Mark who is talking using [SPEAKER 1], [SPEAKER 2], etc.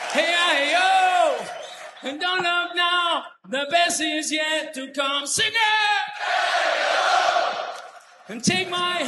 [SPEAKER 1] Hey, hey, yo! And don't look now, the best is yet to come. Sing it! Hey, yo! And take my